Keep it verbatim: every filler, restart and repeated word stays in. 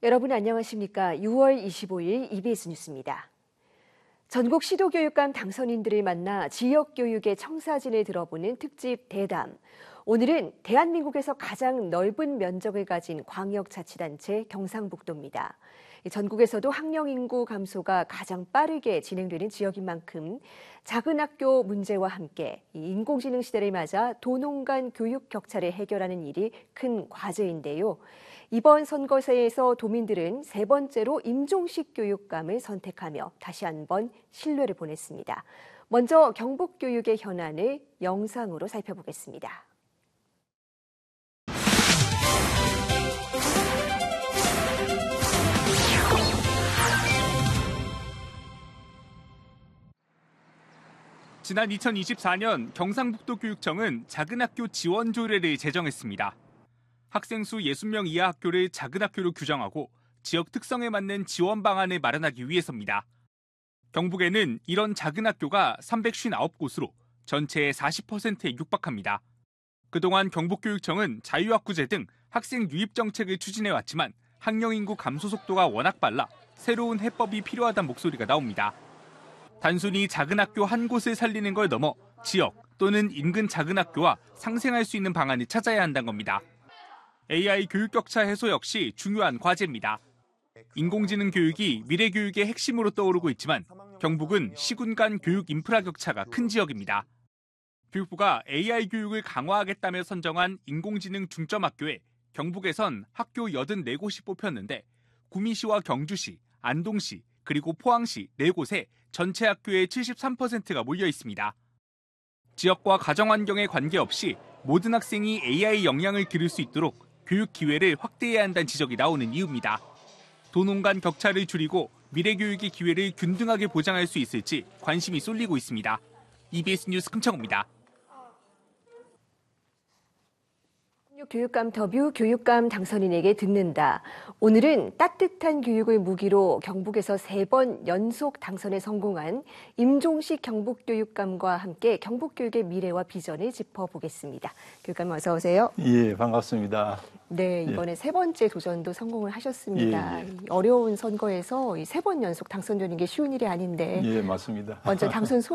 여러분 안녕하십니까? 유월 이십오일 이비에스 뉴스입니다. 전국 시도교육감 당선인들을 만나 지역교육의 청사진을 들어보는 특집 대담. 오늘은 대한민국에서 가장 넓은 면적을 가진 광역자치단체 경상북도입니다. 전국에서도 학령인구 감소가 가장 빠르게 진행되는 지역인 만큼 작은 학교 문제와 함께 인공지능 시대를 맞아 도농 간 교육 격차를 해결하는 일이 큰 과제인데요. 이번 선거세에서 도민들은 세 번째로 임종식 교육감을 선택하며 다시 한번 신뢰를 보냈습니다. 먼저 경북교육의 현안을 영상으로 살펴보겠습니다. 지난 이천이십사년 경상북도 교육청은 작은 학교 지원 조례를 제정했습니다. 학생 수 육십 명 이하 학교를 작은 학교로 규정하고 지역 특성에 맞는 지원 방안을 마련하기 위해서입니다. 경북에는 이런 작은 학교가 삼백오십구 곳으로 전체의 사십 퍼센트에 육박합니다. 그동안 경북교육청은 자유학구제 등 학생 유입 정책을 추진해왔지만 학령인구 감소 속도가 워낙 빨라 새로운 해법이 필요하다는 목소리가 나옵니다. 단순히 작은 학교 한 곳을 살리는 걸 넘어 지역 또는 인근 작은 학교와 상생할 수 있는 방안을 찾아야 한다는 겁니다. 에이아이 교육 격차 해소 역시 중요한 과제입니다. 인공지능 교육이 미래 교육의 핵심으로 떠오르고 있지만 경북은 시군 간 교육 인프라 격차가 큰 지역입니다. 교육부가 에이아이 교육을 강화하겠다며 선정한 인공지능 중점 학교에 경북에선 학교 팔십사 곳이 뽑혔는데 구미시와 경주시, 안동시, 그리고 포항시 네 곳에 전체 학교의 칠십삼 퍼센트가 몰려 있습니다. 지역과 가정 환경에 관계없이 모든 학생이 에이아이 역량을 기를 수 있도록 교육 기회를 확대해야 한다는 지적이 나오는 이유입니다. 도농 간 격차를 줄이고 미래 교육의 기회를 균등하게 보장할 수 있을지 관심이 쏠리고 있습니다. 이비에스 뉴스 금창호입니다. 교육감 더뷰 교육감 당선인에게 듣는다. 오늘은 따뜻한 교육을 무기로 경북에서 세 번 연속 당선에 성공한 임종식 경북교육감과 함께 경북교육의 미래와 비전을 짚어보겠습니다. 교육감 어서 오세요. 예, 반갑습니다. 네, 이번에 예. 세 번째 도전도 성공을 하셨습니다. 예, 예. 어려운 선거에서 세 번 연속 당선되는 게 쉬운 일이 아닌데. 예, 맞습니다. 먼저 당선 소